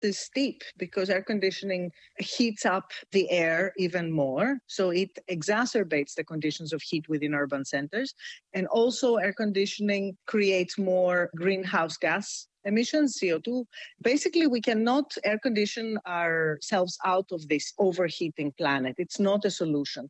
is steep because air conditioning heats up the air even more. So it exacerbates the conditions of heat within urban centers. And also air conditioning creates more greenhouse gas emissions, CO2. Basically, we cannot air condition ourselves out of this overheating planet. It's not a solution.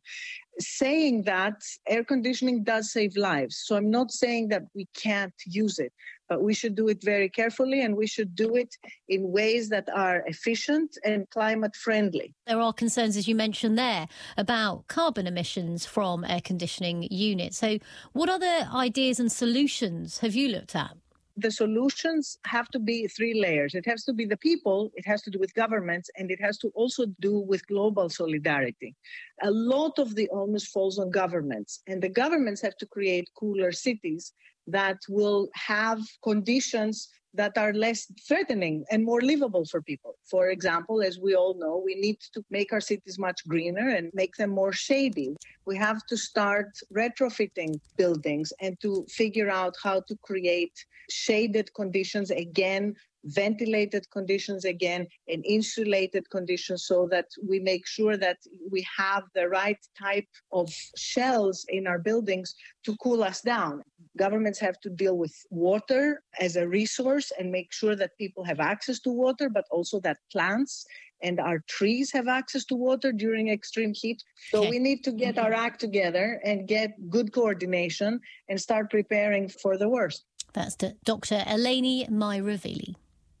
Saying that, air conditioning does save lives. So I'm not saying that we can't use it, but we should do it very carefully, and we should do it in ways that are efficient and climate friendly. There are concerns, as you mentioned there, about carbon emissions from air conditioning units. So what other ideas and solutions have you looked at? The solutions have to be three layers. It has to be the people, it has to do with governments, and it has to also do with global solidarity. A lot of the onus falls on governments, and the governments have to create cooler cities that will have conditions that are less threatening and more livable for people. For example, as we all know, we need to make our cities much greener and make them more shady. We have to start retrofitting buildings and to figure out how to create shaded conditions again, ventilated conditions again, and insulated conditions so that we make sure that we have the right type of shells in our buildings to cool us down. Governments have to deal with water as a resource and make sure that people have access to water, but also that plants and our trees have access to water during extreme heat. So we need to get our act together and get good coordination and start preparing for the worst. That's Dr. Eleni Myrovili.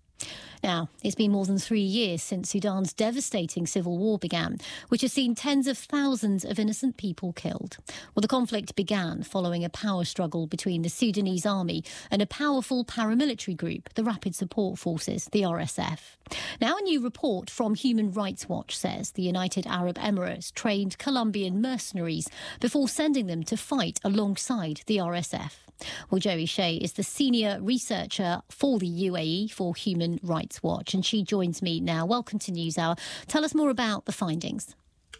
Now, it's been more than 3 years since Sudan's devastating civil war began, which has seen tens of thousands of innocent people killed. Well, the conflict began following a power struggle between the Sudanese army and a powerful paramilitary group, the Rapid Support Forces, the RSF. Now, a new report from Human Rights Watch says the United Arab Emirates trained Colombian mercenaries before sending them to fight alongside the RSF. Well, Joey Shea is the senior researcher for the UAE for Human Rights Watch, and she joins me now. Welcome to NewsHour. Tell us more about the findings.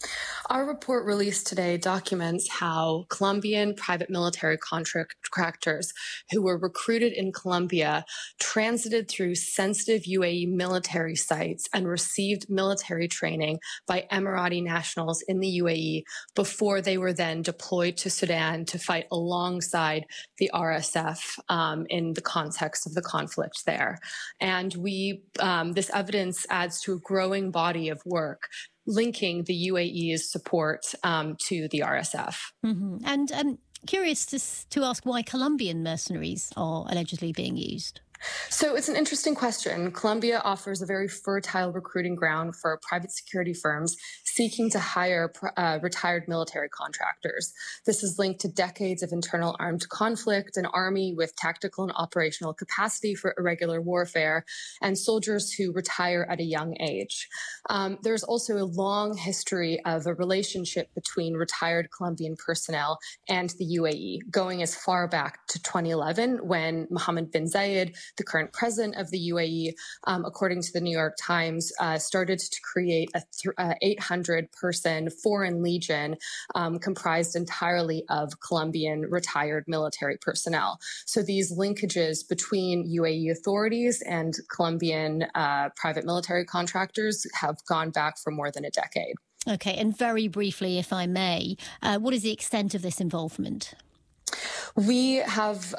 Our report released today documents how Colombian private military contractors who were recruited in Colombia transited through sensitive UAE military sites and received military training by Emirati nationals in the UAE before they were then deployed to Sudan to fight alongside the RSF in the context of the conflict there. And this evidence adds to a growing body of work linking the UAE's support to the RSF. Mm-hmm. And curious to ask why Colombian mercenaries are allegedly being used. So it's an interesting question. Colombia offers a very fertile recruiting ground for private security firms seeking to hire retired military contractors. This is linked to decades of internal armed conflict, an army with tactical and operational capacity for irregular warfare, and soldiers who retire at a young age. There's also a long history of a relationship between retired Colombian personnel and the UAE, going as far back to 2011 when Mohammed bin Zayed, the current president of the UAE, according to the New York Times, started to create a 800-person foreign legion comprised entirely of Colombian retired military personnel. So these linkages between UAE authorities and Colombian private military contractors have gone back for more than a decade. OK, and very briefly, if I may, what is the extent of this involvement? We have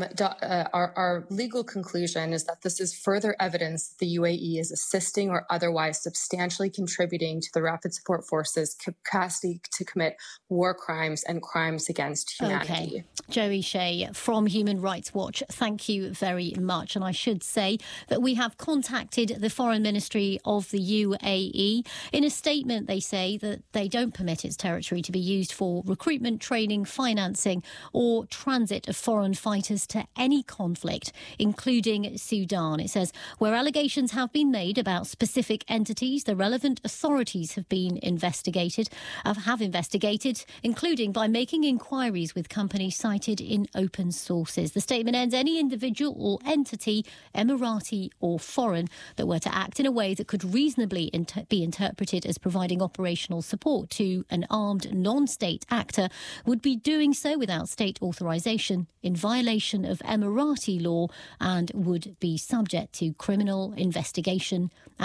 our legal conclusion is that this is further evidence that the UAE is assisting or otherwise substantially contributing to the Rapid Support Forces' capacity to commit war crimes and crimes against humanity. Okay. Joey Shea from Human Rights Watch, thank you very much. And I should say that we have contacted the Foreign Ministry of the UAE. In a statement, they say that they don't permit its territory to be used for recruitment, training, financing or transit of foreign fighters to any conflict, including Sudan. It says, where allegations have been made about specific entities, the relevant authorities have investigated, including by making inquiries with companies cited in open sources. The statement ends, any individual or entity, Emirati or foreign, that were to act in a way that could reasonably be interpreted as providing operational support to an armed non-state actor would be doing so without state authorization in violation of Emirati law and would be subject to criminal investigation